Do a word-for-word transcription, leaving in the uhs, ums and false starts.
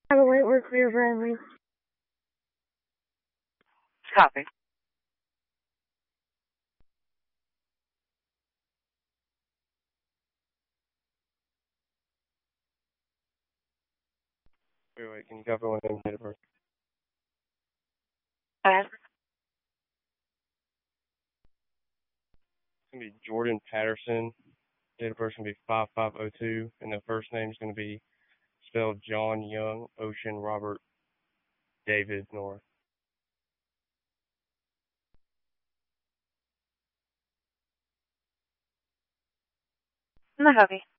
Have a wait word for your friend. Copy. Wait, wait, can you copy one name, date of birth? Uh, It's gonna be Jordan Patterson. Date of birth is gonna be five five oh two, and the first name is gonna be spelled John Young Ocean Robert David North. no copy.